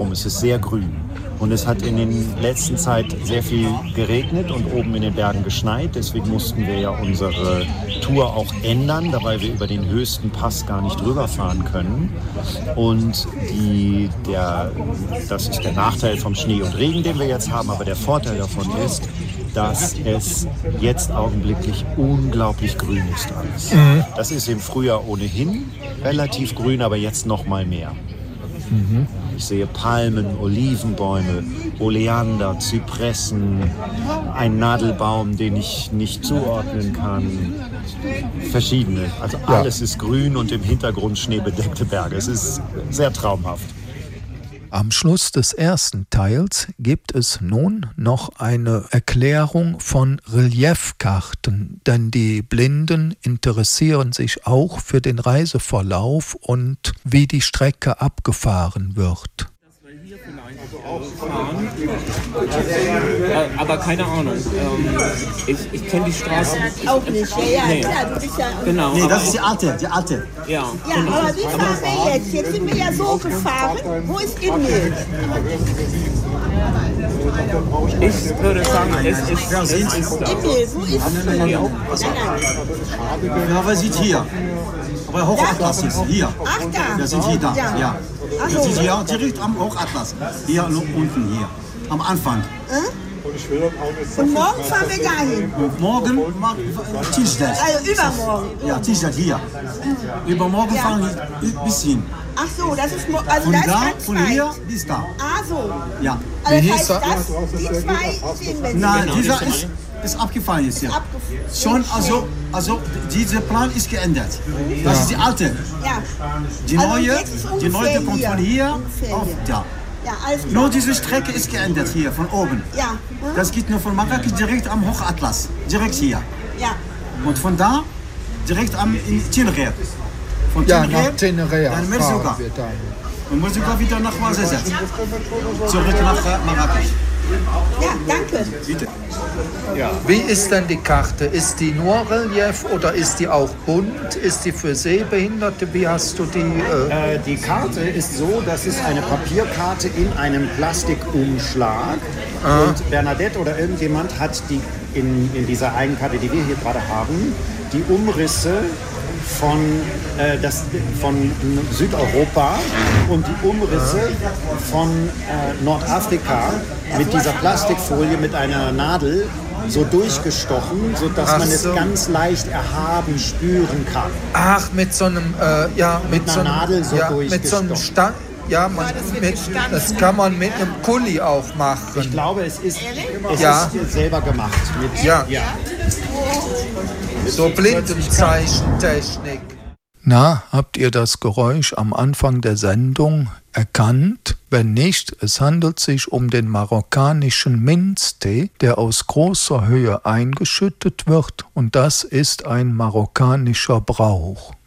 rundherum. Es ist sehr grün. Und es hat in der letzten Zeit sehr viel geregnet und oben in den Bergen geschneit. Deswegen mussten wir ja unsere Tour auch ändern, dabei wir über den höchsten Pass gar nicht rüberfahren können. Und das ist der Nachteil vom Schnee und Regen, den wir jetzt haben. Aber der Vorteil davon ist, dass es jetzt augenblicklich unglaublich grün ist alles. Mhm. Das ist im Frühjahr ohnehin relativ grün, aber jetzt noch mal mehr. Mhm. Ich sehe Palmen, Olivenbäume, Oleander, Zypressen, einen Nadelbaum, den ich nicht zuordnen kann. Verschiedene. Also alles ist grün und im Hintergrund schneebedeckte Berge. Es ist sehr traumhaft. Am Schluss des ersten Teils gibt es nun noch eine Erklärung von Reliefkarten, denn die Blinden interessieren sich auch für den Reiseverlauf und wie die Strecke abgefahren wird. Aber keine Ahnung. Ich kenne die Straßen. Auch nicht, ja. Nee. Ja, du bist ja Genau. Nee, das ist die alte. Ja, ja, aber wie fahren wir jetzt? Jetzt sind wir ja so gefahren. Wo ist Emil? Ich würde sagen, es ist da. Emil, wo ist Emil? Ja, wir sind hier. Aber Hochatlas ist hier. Ach, da. Wir sind hier da. Ja. Ach Wir so. sind hier direkt am Hochatlas. Hier unten hier. Am Anfang. Und morgen fahren wir dahin. Und morgen Dienstag. Also übermorgen. Ja, Dienstag hier. Übermorgen fahren wir bis hin. Ach so, das ist also Von das da, ist von hier bis da. Ah so. Ja. Also das heißt, die zwei sehen wir Nein, nicht. dieser ist abgefallen jetzt hier. Schon, also dieser Plan ist geändert. Das ist die alte. Ja. Die Also neue, jetzt ist die neue kommt ungefähr von hier Ungefähr auf da. Ja, alles klar. Nur diese Strecke ist geändert hier, von oben. Ja. Das geht nur von Marrakesch direkt am Hochatlas. Direkt hier. Ja. Und von da direkt in Teneré. Von Ja, nach Teneré dann fahren Merzouga. wir dann. Und Merzouga wieder nach Ouarzazate. Zurück nach Marrakesch. Ja, danke. Bitte. Wie ist denn die Karte? Ist die nur Relief oder ist die auch bunt? Ist die für Sehbehinderte? Wie hast du die? Die Karte ist so, das ist eine Papierkarte in einem Plastikumschlag. Und Bernadette oder irgendjemand hat in dieser Eigenkarte, die wir hier gerade haben, die Umrisse von Südeuropa und die Umrisse von Nordafrika mit dieser Plastikfolie mit einer Nadel so durchgestochen, sodass man es ganz leicht erhaben spüren kann. Ach, mit so einem, mit einer Nadel so durchgestochen. mit so einem Stand. Ja, das kann man mit einem Kuli auch machen. Ich glaube, es ist selber gemacht. So Blindenzeichentechnik. Na, habt ihr das Geräusch am Anfang der Sendung erkannt? Wenn nicht, es handelt sich um den marokkanischen Minztee, der aus großer Höhe eingeschüttet wird, und das ist ein marokkanischer Brauch.